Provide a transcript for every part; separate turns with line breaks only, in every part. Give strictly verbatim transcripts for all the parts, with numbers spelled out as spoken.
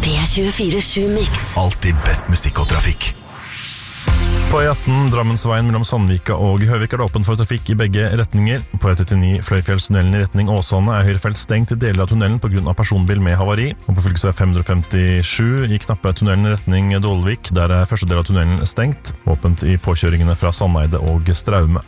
P tjuefire sju Mix.
Alltid best musikk og trafikk. På E atten Drammensveien mellom Sandvika og Høvik er det åpent for trafikk i begge retninger. På E trettini Fløyfjellstunnelen i retning Åsane er høyrefelt stengt i deler av tunnelen på grunn av personbil med havari. Og på fylkesvei fem hundre femtisju i knappe tunnelen i retning Dolvik, der er første del av tunnelen stengt. Åpent i påkjøringene fra Sandeide og Straume.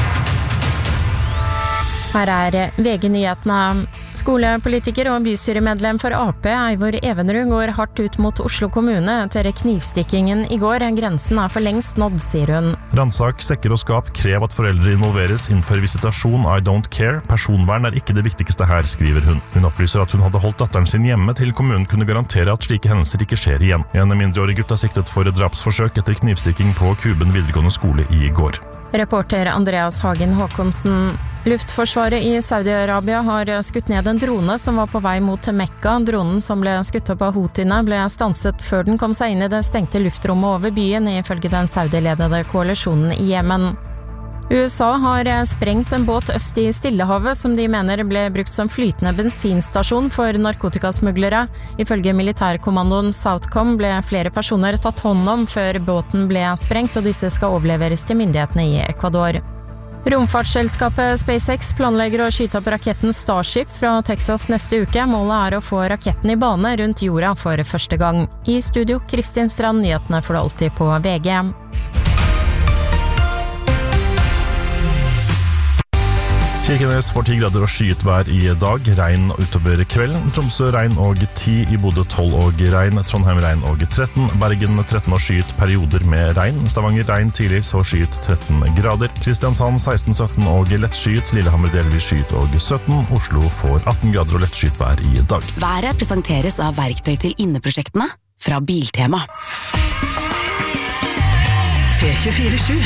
Her er V G-nyhetene. Skolepolitiker og bystyremedlem for A P, Eivor Evenrud, går hardt ut mot Oslo kommune etter knivstikkingen i går. Grensen er for lengst nådd, sier hun.
Ransak, sekker og skap, krev at foreldre involveres innenfor visitasjon. I don't care. Personvern er ikke det viktigste her, skriver hun. Hun opplyser at hun hadde holdt datteren sin hjemme til kommunen kunne garantere at slike hendelser ikke skjer igjen. En mindreårig gutt er siktet for drapsforsøk etter knivstikking på Kuben videregående skole i går.
Reporter Andreas Hagen Håkonsen. Luftforsvaret i Saudi-Arabia har skutt ned en drone som var på vei mot Mekka. Dronen som ble skutt opp av Houthiene ble stanset før den kom seg inn i det stengte luftrommet over byen, ifølge den Saudi-ledede koalisjonen i Jemen. U S A har sprengt en båt øst i Stillehavet som de mener ble brukt som flytende bensinstasjon for narkotikasmuglere. Ifølge militærkommandoen Southcom ble flere personer tatt hånd om før båten ble sprengt, og disse skal overleveres til myndighetene i Ecuador. Romfartsselskapet SpaceX planlegger å skyte opp raketten Starship fra Texas neste uke. Målet er å få raketten i bane rundt jorda for første gang. I studio, Kristin Strand, nyhetene for det alltid på V G.
Kirkenes får ti grader og skyet vær i dag, regn utover kvelden. Tromsø regn og ti, i Bodø tolv og regn, Trondheim regn og tretten, Bergen tretten og skyet perioder med regn, Stavanger regn tidlig så skyet tretten grader, Kristiansand seksten sytten og lett skyet, Lillehammer delvis skyet og sytten, Oslo får atten grader og lett skyet vær i dag.
Været presenteres av verktøy til inneprosjektene fra Biltema. P tjuefire sju